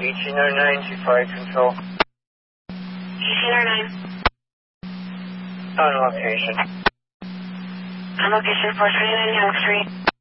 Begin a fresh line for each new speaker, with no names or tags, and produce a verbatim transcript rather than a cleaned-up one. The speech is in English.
eighteen oh nine to flight control.
eighteen oh nine.
On location.
On location four twenty-nine Young Street.